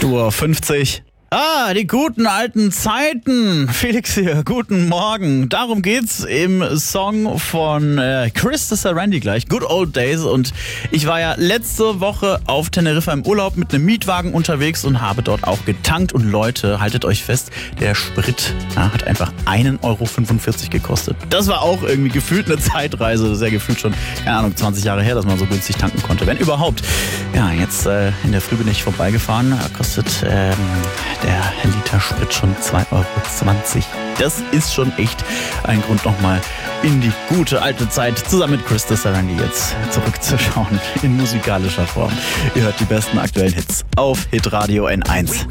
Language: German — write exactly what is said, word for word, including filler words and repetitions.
acht Uhr fünfzig. Ah, die guten alten Zeiten. Felix hier, guten Morgen. Darum geht's im Song von äh, Chris Randy gleich, Good Old Days. Und ich war ja letzte Woche auf Teneriffa im Urlaub mit einem Mietwagen unterwegs und habe dort auch getankt. Und Leute, haltet euch fest, der Sprit ja, hat einfach einen Euro fünfundvierzig gekostet. Das war auch irgendwie gefühlt eine Zeitreise. Das ist ja gefühlt schon, keine Ahnung, zwanzig Jahre her, dass man so günstig tanken konnte. Wenn überhaupt. Ja, jetzt äh, in der Früh bin ich vorbeigefahren. Da kostet ähm, der Liter Sprit schon zwei Euro zwanzig. Das ist schon echt ein Grund, nochmal in die gute alte Zeit zusammen mit Chris Randy jetzt zurückzuschauen in musikalischer Form. Ihr hört die besten aktuellen Hits auf Hitradio N eins.